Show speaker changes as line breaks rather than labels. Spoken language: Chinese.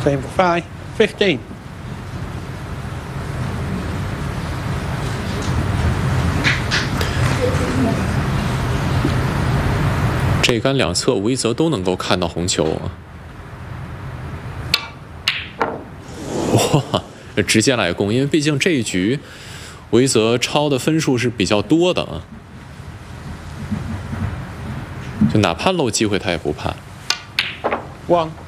Game for 5, 15.
这杆两侧维泽都能够看到红球啊！哇，直接来攻，因为毕竟这一局维泽超的分数是比较多的啊，就哪怕漏机会他也不怕。
1.